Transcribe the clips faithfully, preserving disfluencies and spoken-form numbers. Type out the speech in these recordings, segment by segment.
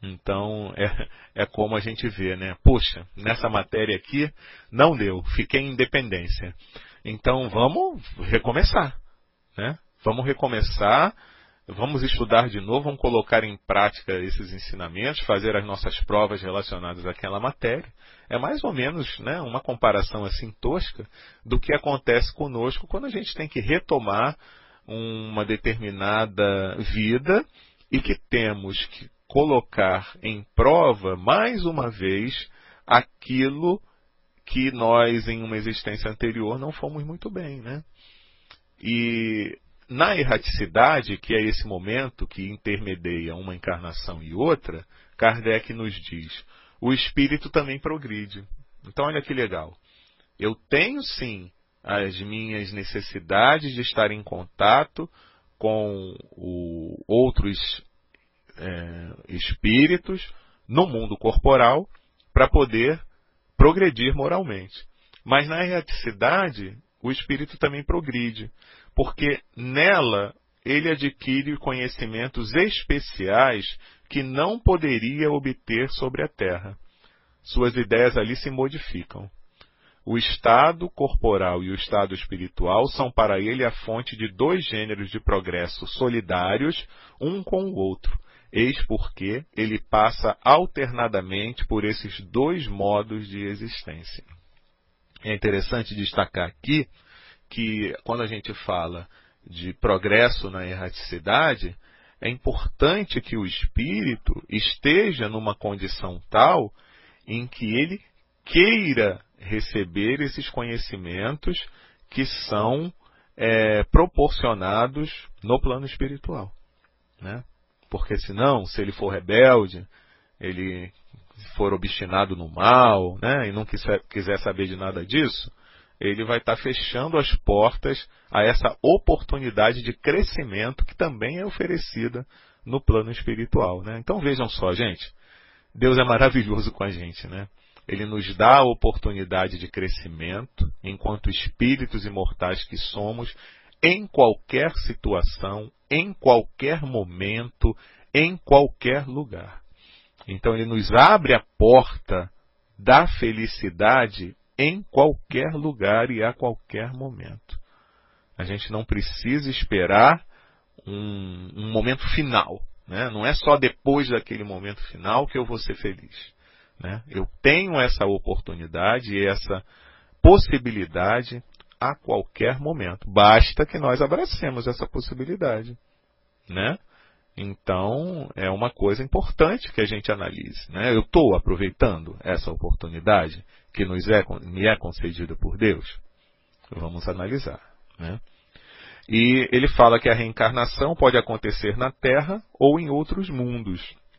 Então, é, é como a gente vê, né? Puxa, nessa matéria aqui não deu, fiquei em independência. Então, vamos recomeçar, né? Vamos recomeçar, vamos estudar de novo, vamos colocar em prática esses ensinamentos, fazer as nossas provas relacionadas àquela matéria. É mais ou menos, né, uma comparação assim tosca do que acontece conosco quando a gente tem que retomar uma determinada vida e que temos que colocar em prova, mais uma vez, aquilo que nós, em uma existência anterior, não fomos muito bem, né? E na erraticidade, que é esse momento que intermedia uma encarnação e outra, Kardec nos diz, o espírito também progride. Então, olha que legal. Eu tenho, sim, as minhas necessidades de estar em contato com o, outros É, espíritos no mundo corporal para poder progredir moralmente. Mas na erraticidade, o espírito também progride, porque nela ele adquire conhecimentos especiais que não poderia obter sobre a Terra. Suas ideias ali se modificam. O estado corporal e o estado espiritual são para ele a fonte de dois gêneros de progresso solidários, um com o outro. Eis porque ele passa alternadamente por esses dois modos de existência. É interessante destacar aqui que, quando a gente fala de progresso na erraticidade, é importante que o espírito esteja numa condição tal em que ele queira receber esses conhecimentos que são é, proporcionados no plano espiritual, né? Porque senão, se ele for rebelde, ele for obstinado no mal, né, e não quiser, quiser saber de nada disso, ele vai estar fechando as portas a essa oportunidade de crescimento que também é oferecida no plano espiritual, né? Então vejam só, gente, Deus é maravilhoso com a gente, né? Ele nos dá a oportunidade de crescimento enquanto espíritos imortais que somos, em qualquer situação, em qualquer momento, em qualquer lugar. Então ele nos abre a porta da felicidade em qualquer lugar e a qualquer momento. A gente não precisa esperar um, um momento final, né? Não é só depois daquele momento final que eu vou ser feliz, né? Eu tenho essa oportunidade e essa possibilidade a qualquer momento. Basta que nós abracemos essa possibilidade, né? Então, é uma coisa importante que a gente analise, né? Eu estou aproveitando essa oportunidade que nos é, me é concedida por Deus? Vamos analisar, né? E ele fala que a reencarnação pode acontecer na Terra ou em outros mundos.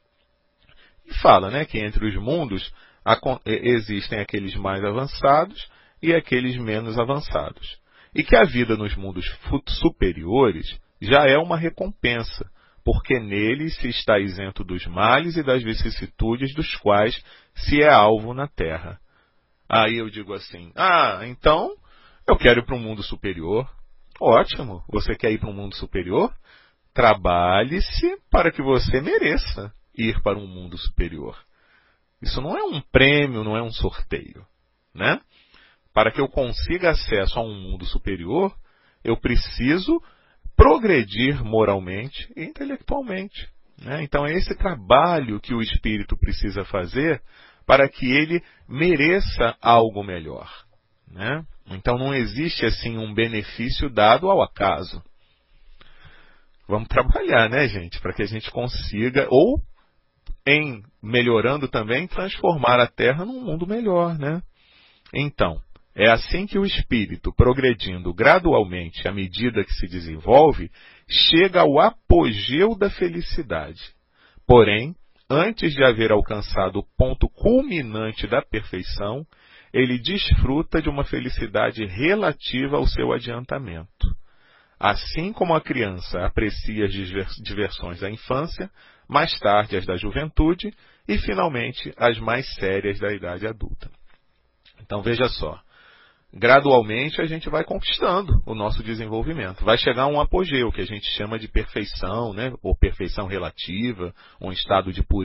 E fala, né, que entre os mundos existem aqueles mais avançados e aqueles menos avançados. E que a vida nos mundos superiores já é uma recompensa, porque neles se está isento dos males e das vicissitudes dos quais se é alvo na Terra. Aí eu digo assim, ah, então eu quero ir para um mundo superior. Ótimo, você quer ir para um mundo superior? Trabalhe-se para que você mereça ir para um mundo superior. Isso não é um prêmio, não é um sorteio, né? Para que eu consiga acesso a um mundo superior, eu preciso progredir moralmente e intelectualmente, né? Então é esse trabalho que o espírito precisa fazer para que ele mereça algo melhor, né? Então não existe assim um benefício dado ao acaso. Vamos trabalhar, né, gente? Para que a gente consiga, ou em melhorando também, transformar a Terra num mundo melhor, né? Então, é assim que o espírito, progredindo gradualmente à medida que se desenvolve, chega ao apogeu da felicidade. Porém, antes de haver alcançado o ponto culminante da perfeição, ele desfruta de uma felicidade relativa ao seu adiantamento. Assim como a criança aprecia as diversões da infância, mais tarde as da juventude e, finalmente, as mais sérias da idade adulta. Então, veja só. Gradualmente a gente vai conquistando o nosso desenvolvimento. Vai chegar a um apogeu, que a gente chama de perfeição, né? Ou perfeição relativa, um estado de pureza.